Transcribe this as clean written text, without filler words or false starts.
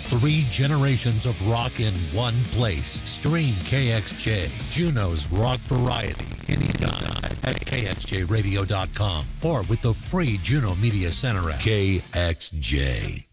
3 generations of rock in one place. Stream KXJ, Juneau's rock variety, anytime at KXJRadio.com or with the free Juneau Media Center app. KXJ.